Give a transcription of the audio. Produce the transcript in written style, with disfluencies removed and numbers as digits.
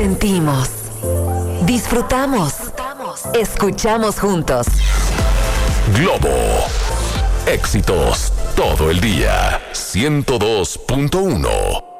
Sentimos, disfrutamos, escuchamos juntos. Globo. Éxitos todo el día. 102.1.